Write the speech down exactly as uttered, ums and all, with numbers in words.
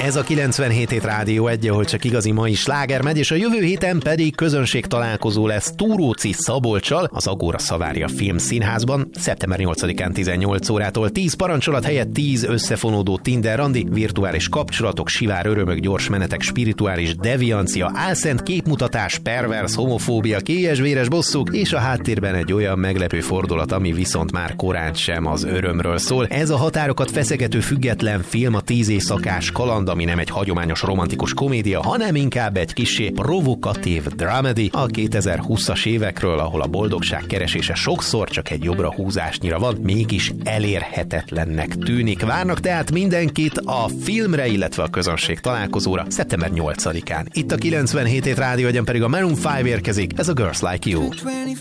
Ez a kilencvenhét hét Rádió egy, ahol csak igazi mai sláger megy, és a jövő héten pedig közönség találkozó lesz Túróczi Szabolccsal, az Agóra Szavária Filmszínházban, szeptember nyolcadikán tizennyolc órától. tíz parancsolat helyett tíz összefonódó Tinder randi, virtuális kapcsolatok, sivár örömök, gyors menetek, spirituális deviancia, álszent képmutatás, pervers homofóbia, kélyes véres bosszúk, és a háttérben egy olyan meglepő fordulat, ami viszont már korán sem az örömről szól. Ez a határokat feszegető független film a tíz éjszakás kaland, ami nem egy hagyományos romantikus komédia, hanem inkább egy kissé provokatív dramedy a kétezer-húszas évekről, ahol a boldogság keresése sokszor csak egy jobbra húzásnyira van, mégis elérhetetlennek tűnik. Várnak tehát mindenkit a filmre, illetve a közönség találkozóra szeptember nyolcadikán. Itt a kilencvenhét hét Rádió, egyen pedig a Maroon öt érkezik, ez a Girls Like You.